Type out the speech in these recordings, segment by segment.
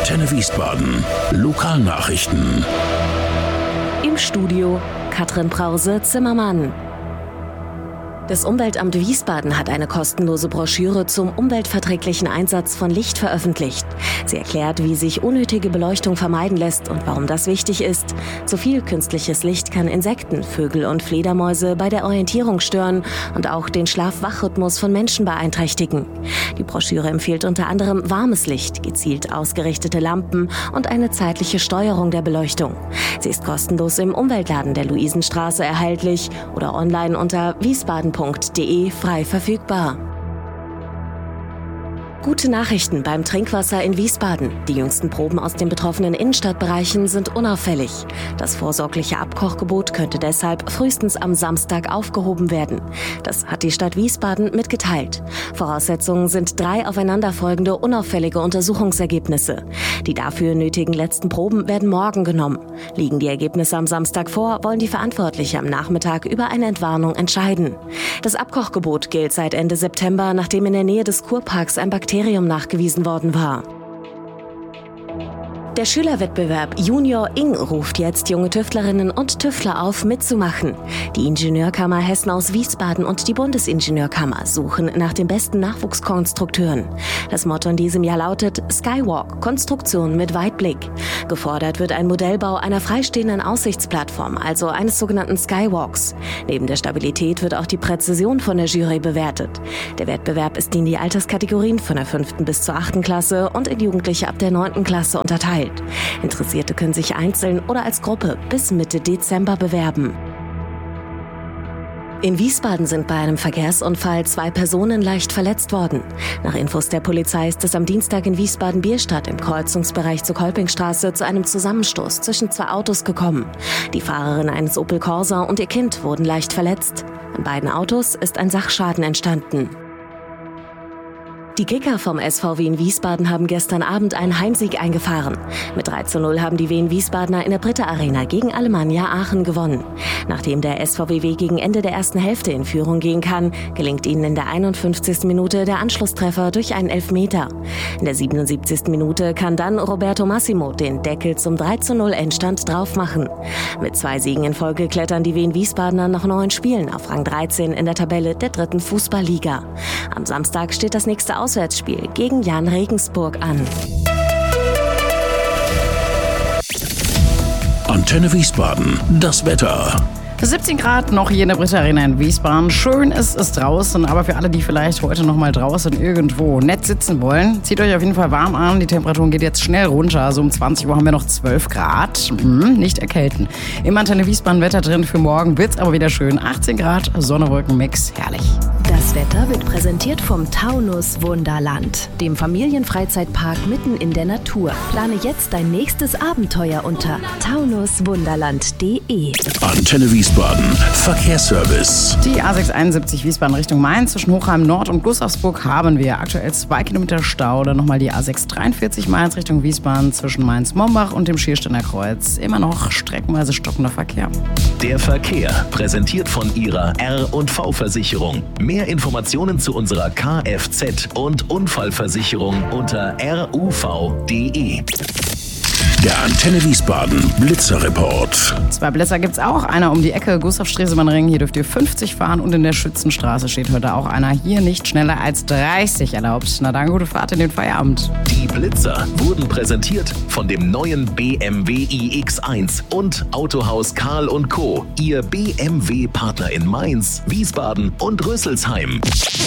Antenne Wiesbaden. Lokalnachrichten. Im Studio Katrin Brause-Zimmermann. Das Umweltamt Wiesbaden hat eine kostenlose Broschüre zum umweltverträglichen Einsatz von Licht veröffentlicht. Sie erklärt, wie sich unnötige Beleuchtung vermeiden lässt und warum das wichtig ist. Zu viel künstliches Licht kann Insekten, Vögel und Fledermäuse bei der Orientierung stören und auch den Schlaf-Wach-Rhythmus von Menschen beeinträchtigen. Die Broschüre empfiehlt unter anderem warmes Licht, gezielt ausgerichtete Lampen und eine zeitliche Steuerung der Beleuchtung. Sie ist kostenlos im Umweltladen der Luisenstraße erhältlich oder online unter wiesbaden.de frei verfügbar. Gute Nachrichten beim Trinkwasser in Wiesbaden. Die jüngsten Proben aus den betroffenen Innenstadtbereichen sind unauffällig. Das vorsorgliche Abkochgebot könnte deshalb frühestens am Samstag aufgehoben werden. Das hat die Stadt Wiesbaden mitgeteilt. Voraussetzungen sind 3 aufeinanderfolgende unauffällige Untersuchungsergebnisse. Die dafür nötigen letzten Proben werden morgen genommen. Liegen die Ergebnisse am Samstag vor, wollen die Verantwortlichen am Nachmittag über eine Entwarnung entscheiden. Das Abkochgebot gilt seit Ende September, nachdem in der Nähe des Kurparks ein Bakterium nachgewiesen worden war. Der Schülerwettbewerb Junior Ing ruft jetzt junge Tüftlerinnen und Tüftler auf, mitzumachen. Die Ingenieurkammer Hessen aus Wiesbaden und die Bundesingenieurkammer suchen nach den besten Nachwuchskonstrukteuren. Das Motto in diesem Jahr lautet Skywalk, Konstruktion mit Weitblick. Gefordert wird ein Modellbau einer freistehenden Aussichtsplattform, also eines sogenannten Skywalks. Neben der Stabilität wird auch die Präzision von der Jury bewertet. Der Wettbewerb ist in die Alterskategorien von der 5. bis zur 8. Klasse und in Jugendliche ab der 9. Klasse unterteilt. Interessierte können sich einzeln oder als Gruppe bis Mitte Dezember bewerben. In Wiesbaden sind bei einem Verkehrsunfall 2 Personen leicht verletzt worden. Nach Infos der Polizei ist es am Dienstag in Wiesbaden-Bierstadt im Kreuzungsbereich zur Kolpingstraße zu einem Zusammenstoß zwischen 2 Autos gekommen. Die Fahrerin eines Opel Corsa und ihr Kind wurden leicht verletzt. An beiden Autos ist ein Sachschaden entstanden. Die Kicker vom SVW in Wiesbaden haben gestern Abend einen Heimsieg eingefahren. Mit 3:0 haben die Wien-Wiesbadener in der Britta Arena gegen Alemannia Aachen gewonnen. Nachdem der SVW gegen Ende der ersten Hälfte in Führung gehen kann, gelingt ihnen in der 51. Minute der Anschlusstreffer durch einen Elfmeter. In der 77. Minute kann dann Roberto Massimo den Deckel zum 3:0 Endstand draufmachen. Mit 2 Siegen in Folge klettern die Wien-Wiesbadener nach 9 Spielen auf Rang 13 in der Tabelle der 3. Fußballliga. Am Samstag steht das nächste Auswärtsspiel gegen Jan Regensburg an. Antenne Wiesbaden, das Wetter. 17 Grad noch hier in der Britta Arena in Wiesbaden. Schön ist es draußen, aber für alle, die vielleicht heute noch mal draußen irgendwo nett sitzen wollen, zieht euch auf jeden Fall warm an. Die Temperatur geht jetzt schnell runter. Also um 20 Uhr haben wir noch 12 Grad. Nicht erkälten. Im Antenne Wiesbaden Wetter drin für morgen wird's aber wieder schön. 18 Grad, Sonne-Wolken-Mix, herrlich. Das Wetter wird präsentiert vom Taunus Wunderland, dem Familienfreizeitpark mitten in der Natur. Plane jetzt dein nächstes Abenteuer unter taunuswunderland.de. Antenne Wiesbaden, Verkehrsservice. Die A671 Wiesbaden Richtung Mainz zwischen Hochheim Nord und Gustavsburg haben wir aktuell 2 Kilometer Stau. Dann nochmal die A643 Mainz Richtung Wiesbaden zwischen Mainz-Mombach und dem Schiersteiner Kreuz. Immer noch streckenweise stockender Verkehr. Der Verkehr, präsentiert von Ihrer R&V-Versicherung. Mehr Informationen zu unserer Kfz- und Unfallversicherung unter ruv.de. Der Antenne Wiesbaden Blitzerreport. 2 Blitzer gibt's auch. Einer um die Ecke, Gustav-Stresemann-Ring. Hier dürft ihr 50 fahren. Und in der Schützenstraße steht heute auch einer. Hier nicht schneller als 30 erlaubt. Na dann, gute Fahrt in den Feierabend. Die Blitzer wurden präsentiert von dem neuen BMW iX1 und Autohaus Karl & Co. Ihr BMW-Partner in Mainz, Wiesbaden und Rüsselsheim.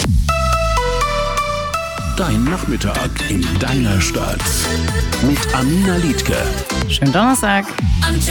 Dein Nachmittag in deiner Stadt. Mit Amina Liedke. Schönen Donnerstag. Antenne